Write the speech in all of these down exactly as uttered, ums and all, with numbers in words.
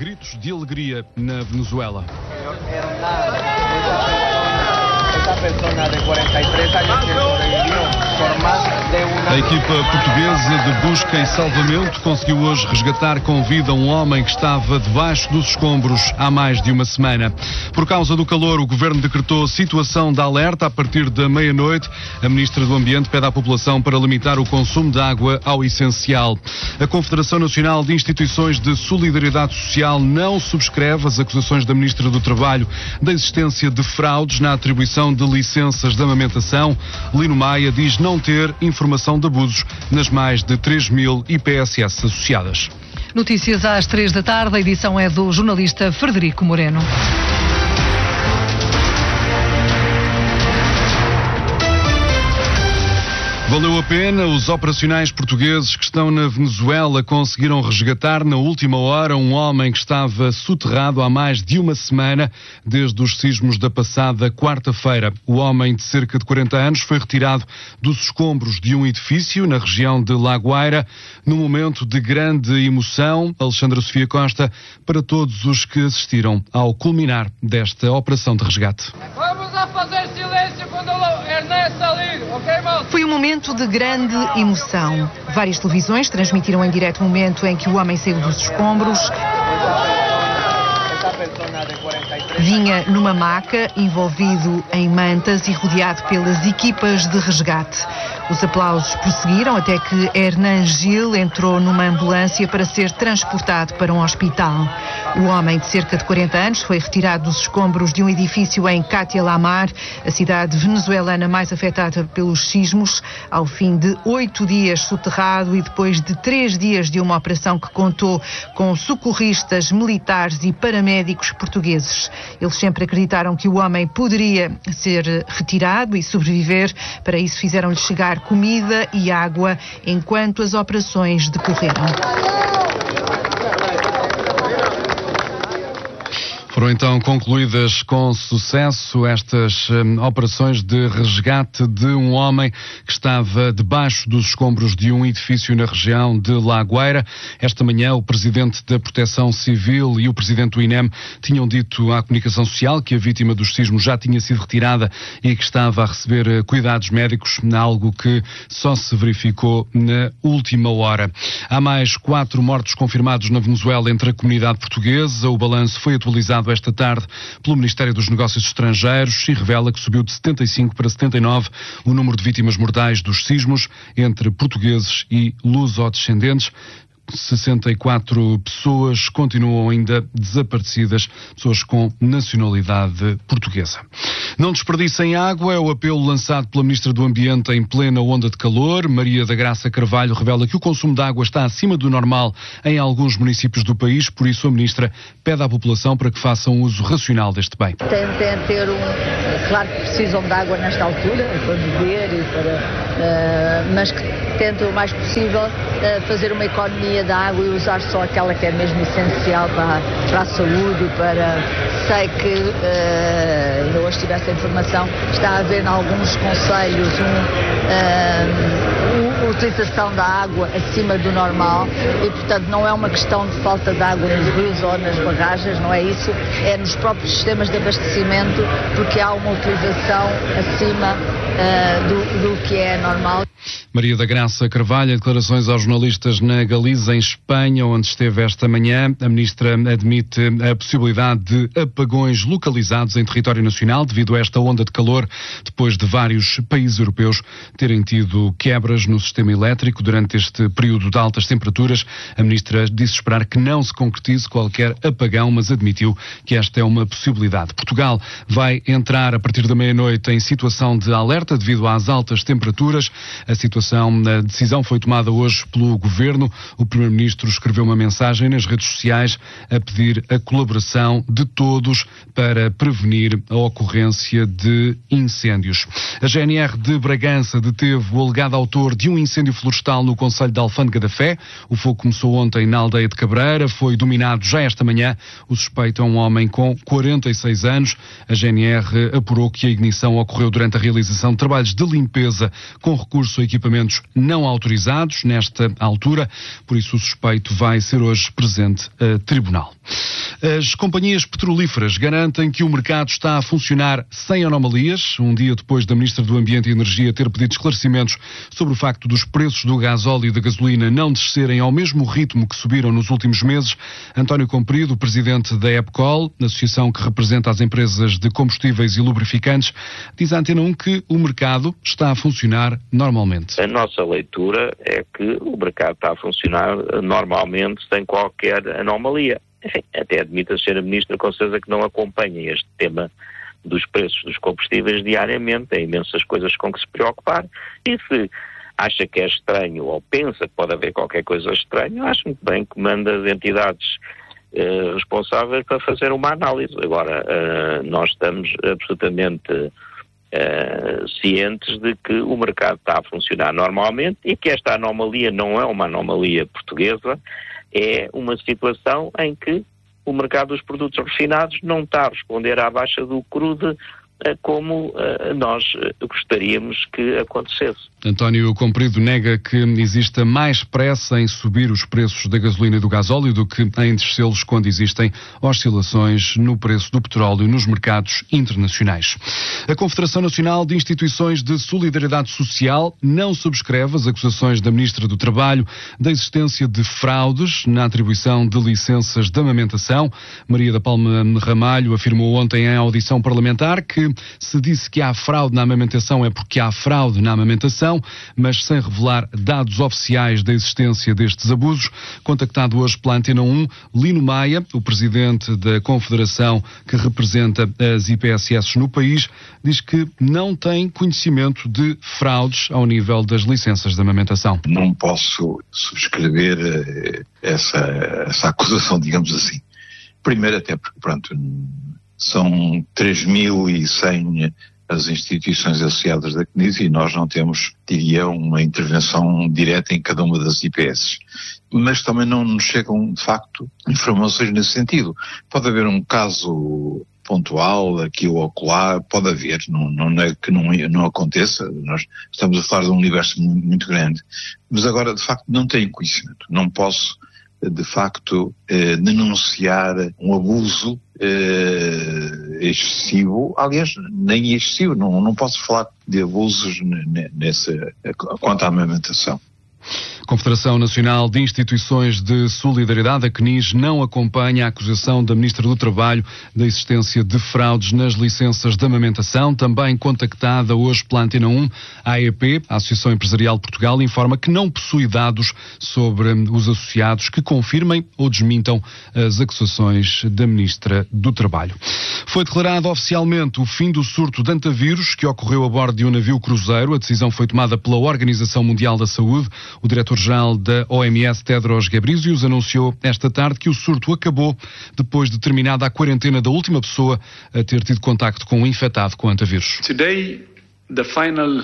gritos de alegria na Venezuela. A equipa portuguesa de busca e salvamento conseguiu hoje resgatar com vida um homem que estava debaixo dos escombros há mais de uma semana. Por causa do calor, o Governo decretou situação de alerta a partir da meia-noite. A Ministra do Ambiente pede à população para limitar o consumo de água ao essencial. A Confederação Nacional de Instituições de Solidariedade Social não subscreve as acusações da Ministra do Trabalho da existência de fraudes na atribuição de licenças de amamentação. Lino Maia diz não ter informação de abusos nas mais de três mil I P S S associadas. Notícias às três da tarde, a edição é do jornalista Frederico Moreno. Valeu a pena. Os operacionais portugueses que estão na Venezuela conseguiram resgatar na última hora um homem que estava soterrado há mais de uma semana, desde os sismos da passada quarta-feira. O homem de cerca de quarenta anos foi retirado dos escombros de um edifício na região de La Guaira, num momento de grande emoção. Alexandra Sofia Costa, para todos os que assistiram ao culminar desta operação de resgate. Vamos a fazer silêncio quando o Ernesto sair, ok, mal? Foi um momento de grande emoção. Várias televisões transmitiram em direto o momento em que o homem saiu dos escombros. Vinha numa maca, envolvido em mantas e rodeado pelas equipas de resgate. Os aplausos prosseguiram até que Hernan Gil entrou numa ambulância para ser transportado para um hospital. O homem de cerca de quarenta anos foi retirado dos escombros de um edifício em Catia La Mar, a cidade venezuelana mais afetada pelos sismos, ao fim de oito dias soterrado e depois de três dias de uma operação que contou com socorristas, militares e paramédicos portugueses. Eles sempre acreditaram que o homem poderia ser retirado e sobreviver. Para isso fizeram-lhe chegar comida e água enquanto as operações decorreram. Foram então concluídas com sucesso estas um, operações de resgate de um homem que estava debaixo dos escombros de um edifício na região de La Guaira. Esta manhã o Presidente da Proteção Civil e o Presidente do I N E M tinham dito à comunicação social que a vítima dos sismos já tinha sido retirada e que estava a receber cuidados médicos, algo que só se verificou na última hora. Há mais quatro mortos confirmados na Venezuela entre a comunidade portuguesa. O balanço foi atualizado esta tarde pelo Ministério dos Negócios Estrangeiros e revela que subiu de setenta e cinco para setenta e nove o número de vítimas mortais dos sismos entre portugueses e lusodescendentes. sessenta e quatro pessoas continuam ainda desaparecidas, pessoas com nacionalidade portuguesa. Não desperdicem água, é o apelo lançado pela Ministra do Ambiente em plena onda de calor. Maria da Graça Carvalho revela que o consumo de água está acima do normal em alguns municípios do país, por isso a Ministra pede à população para que façam um uso racional deste bem. Tentem ter um... Claro que precisam de água nesta altura, para beber e para... Uh, mas que tentem o mais possível uh, fazer uma economia da água e usar só aquela que é mesmo essencial para, para a saúde, para... Sei que, uh, ainda hoje tive essa informação, está a haver em alguns concelhos um, uh, utilização da água acima do normal e, portanto, não é uma questão de falta de água nos rios ou nas barragens, não é isso, é nos próprios sistemas de abastecimento, porque há uma utilização acima uh, do, do que é normal. Maria da Graça Carvalho, declarações aos jornalistas na Galiza, em Espanha, onde esteve esta manhã. A Ministra admite a possibilidade de apagões localizados em território nacional devido a esta onda de calor, depois de vários países europeus terem tido quebras no sistema elétrico durante este período de altas temperaturas. A Ministra disse esperar que não se concretize qualquer apagão, mas admitiu que esta é uma possibilidade. Portugal vai entrar a partir da meia-noite em situação de alerta devido às altas temperaturas. A situação, a decisão foi tomada hoje pelo Governo. O Primeiro-Ministro escreveu uma mensagem nas redes sociais a pedir a colaboração de todos para prevenir a ocorrência de incêndios. A G N R de Bragança deteve o alegado autor de um incêndio florestal no concelho de Alfândega da Fé. O fogo começou ontem na aldeia de Cabreira, foi dominado já esta manhã. O suspeito é um homem com quarenta e seis anos. A G N R apurou que a ignição ocorreu durante a realização de trabalhos de limpeza com recurso a equipamentos equipamentos não autorizados nesta altura, por isso o suspeito vai ser hoje presente a tribunal. As companhias petrolíferas garantem que o mercado está a funcionar sem anomalias, um dia depois da Ministra do Ambiente e Energia ter pedido esclarecimentos sobre o facto dos preços do gasóleo e da gasolina não descerem ao mesmo ritmo que subiram nos últimos meses. António Comprido, presidente da EPCOL, associação que representa as empresas de combustíveis e lubrificantes, diz à Antena um que o mercado está a funcionar normalmente. A nossa leitura é que o mercado está a funcionar normalmente, sem qualquer anomalia. Enfim, até admito a senhora Ministra com certeza que não acompanha este tema dos preços dos combustíveis diariamente, tem imensas coisas com que se preocupar, e se acha que é estranho ou pensa que pode haver qualquer coisa estranha, acho muito bem que manda as entidades eh, responsáveis para fazer uma análise. Agora, eh, nós estamos absolutamente eh, cientes de que o mercado está a funcionar normalmente e que esta anomalia não é uma anomalia portuguesa, é uma situação em que o mercado dos produtos refinados não está a responder à baixa do crudo como nós gostaríamos que acontecesse. António Comprido nega que exista mais pressa em subir os preços da gasolina e do gasóleo do que em descê-los quando existem oscilações no preço do petróleo nos mercados internacionais. A Confederação Nacional de Instituições de Solidariedade Social não subscreve as acusações da Ministra do Trabalho da existência de fraudes na atribuição de licenças de amamentação. Maria da Palma Ramalho afirmou ontem em audição parlamentar que se disse que há fraude na amamentação é porque há fraude na amamentação, mas sem revelar dados oficiais da existência destes abusos. Contactado hoje pela Antena um, Lino Maia, o presidente da Confederação que representa as I P S S no país, diz que não tem conhecimento de fraudes ao nível das licenças de amamentação. Não posso subscrever essa, essa acusação, digamos assim. Primeiro até porque, pronto, são três mil e cem as instituições associadas da C N I S e nós não temos, diria, uma intervenção direta em cada uma das I P S. Mas também não nos chegam, de facto, informações nesse sentido. Pode haver um caso pontual, aqui ou acolá, pode haver, não, não é que não, não aconteça, nós estamos a falar de um universo muito, muito grande, mas agora, de facto, não tenho conhecimento, não posso, de facto, eh, denunciar um abuso eh, excessivo, aliás, nem excessivo, não, não posso falar de abusos nessa, quanto à amamentação. Confederação Nacional de Instituições de Solidariedade, a C N I S, não acompanha a acusação da Ministra do Trabalho da existência de fraudes nas licenças de amamentação. Também contactada hoje pela Antena um, a A E P, a Associação Empresarial de Portugal, informa que não possui dados sobre os associados que confirmem ou desmintam as acusações da Ministra do Trabalho. Foi declarado oficialmente o fim do surto de antavírus que ocorreu a bordo de um navio cruzeiro. A decisão foi tomada pela Organização Mundial da Saúde. O diretor-geral da O M S, Tedros Ghebreyesus, anunciou esta tarde que o surto acabou depois de terminada a quarentena da última pessoa a ter tido contacto com um infectado com antavírus. Today, the final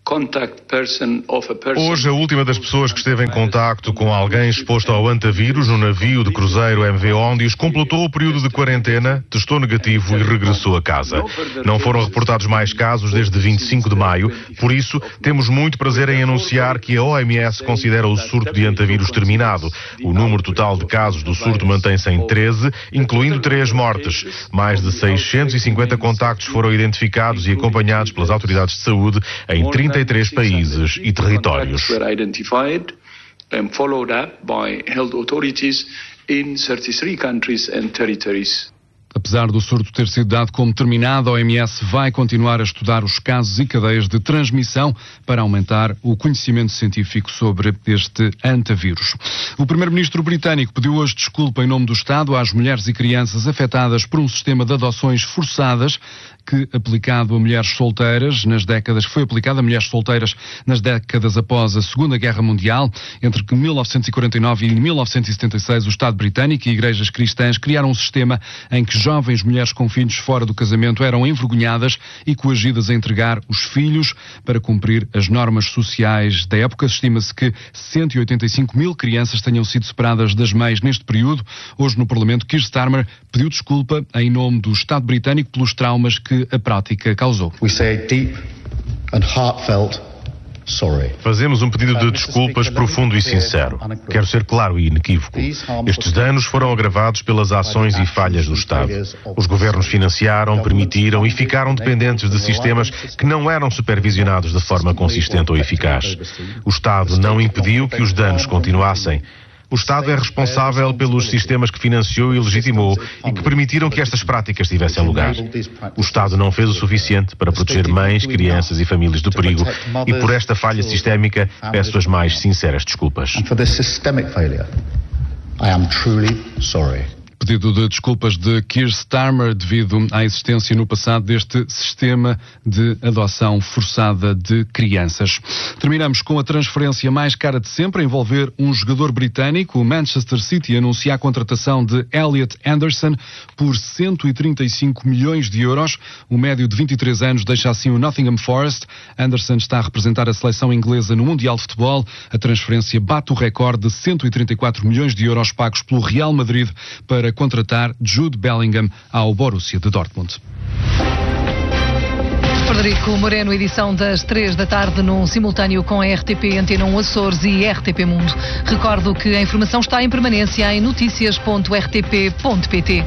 Hoje, a última das pessoas que esteve em contacto com alguém exposto ao antavírus no navio de cruzeiro M V Ondius completou o período de quarentena, testou negativo e regressou a casa. Não foram reportados mais casos desde vinte e cinco de maio, por isso temos muito prazer em anunciar que a O M S considera o surto de antavírus terminado. O número total de casos do surto mantém-se em treze, incluindo três mortes. Mais de seiscentos e cinquenta contactos foram identificados e acompanhados pelas autoridades de saúde em trinta e três países e territórios. Apesar do surto ter sido dado como terminado, a O M S vai continuar a estudar os casos e cadeias de transmissão para aumentar o conhecimento científico sobre este antavírus. O primeiro-ministro britânico pediu hoje desculpa em nome do Estado às mulheres e crianças afetadas por um sistema de adoções forçadas que, aplicado a mulheres solteiras nas décadas, foi aplicado a mulheres solteiras nas décadas após a Segunda Guerra Mundial. Entre mil novecentos e quarenta e nove e mil novecentos e setenta e seis, o Estado britânico e igrejas cristãs criaram um sistema em que jovens mulheres com filhos fora do casamento eram envergonhadas e coagidas a entregar os filhos para cumprir as normas sociais da época. Estima-se que cento e oitenta e cinco mil crianças tenham sido separadas das mães neste período. Hoje, no Parlamento, Keir Starmer pediu desculpa em nome do Estado britânico pelos traumas que a prática causou. We say deep and heartfelt Fazemos um pedido de desculpas profundo e sincero. Quero ser claro e inequívoco. Estes danos foram agravados pelas ações e falhas do Estado. Os governos financiaram, permitiram e ficaram dependentes de sistemas que não eram supervisionados de forma consistente ou eficaz. O Estado não impediu que os danos continuassem. O Estado é responsável pelos sistemas que financiou e legitimou e que permitiram que estas práticas tivessem lugar. O Estado não fez o suficiente para proteger mães, crianças e famílias do perigo e por esta falha sistémica peço as mais sinceras desculpas. Pedido de desculpas de Keir Starmer devido à existência no passado deste sistema de adoção forçada de crianças. Terminamos com a transferência mais cara de sempre a envolver um jogador britânico. O Manchester City anuncia a contratação de Elliot Anderson por cento e trinta e cinco milhões de euros. O médio de vinte e três anos deixa assim o Nottingham Forest. Anderson está a representar a seleção inglesa no Mundial de Futebol. A transferência bate o recorde de cento e trinta e quatro milhões de euros pagos pelo Real Madrid para contratar Jude Bellingham ao Borussia de Dortmund. Frederico Moreno, edição das três da tarde, num simultâneo com a R T P Antena um Açores e R T P Mundo. Recordo que a informação está em permanência em noticias ponto r t p ponto p t.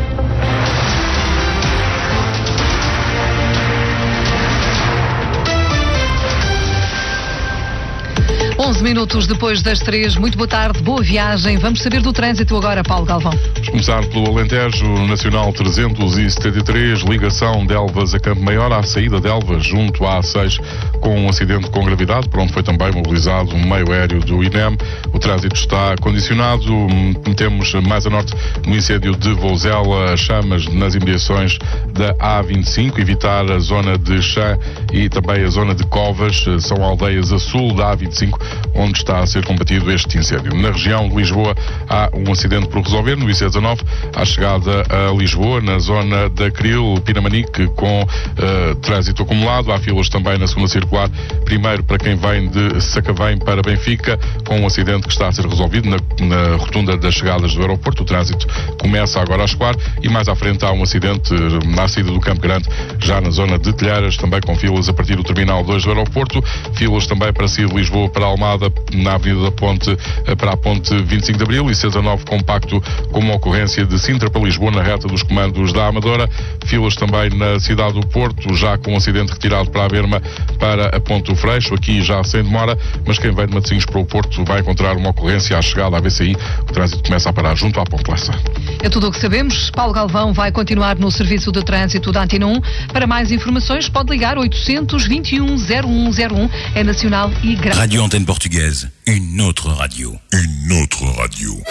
onze minutos depois das três, muito boa tarde, boa viagem. Vamos saber do trânsito agora, Paulo Galvão. Vamos começar pelo Alentejo Nacional trezentos e setenta e três, ligação de Elvas a Campo Maior, à saída de Elvas, junto à A seis, com um acidente com gravidade, por onde foi também mobilizado um meio aéreo do I N E M. O trânsito está condicionado. Temos mais a norte no incêndio de Vouzela, chamas nas imediações da A vinte e cinco, evitar a zona de Chã e também a zona de Covas, são aldeias a sul da A vinte e cinco, onde está a ser combatido este incêndio. Na região de Lisboa há um acidente por resolver, no I C dezanove, à chegada a Lisboa, na zona da Cril, Pinamanique, com uh, trânsito acumulado. Há filas também na segunda circular, primeiro para quem vem de Sacavém para Benfica, com um acidente que está a ser resolvido na, na rotunda das chegadas do aeroporto. O trânsito começa agora a escoar e mais à frente há um acidente na saída do Campo Grande, já na zona de Telheiras, também com filas a partir do Terminal dois do aeroporto, filas também para sair de Lisboa para Almada, na Avenida da Ponte para a Ponte vinte e cinco de Abril, e I C dezanove compacto com uma ocorrência de Sintra para Lisboa na reta dos comandos da Amadora, filas também na cidade do Porto, já com um acidente retirado para a Berma para a Ponte do Freixo, aqui já sem demora, mas quem vem de Matosinhos para o Porto vai encontrar uma ocorrência à chegada à B C I, o trânsito começa a parar junto à Ponte Lessa. É tudo o que sabemos. Paulo Galvão vai continuar no serviço de trânsito da Antena um. Para mais informações pode ligar oitocentos, vinte e um, zero um zero um, é nacional e grátis. Radio Antenne Portugaise, une autre radio. Une autre radio.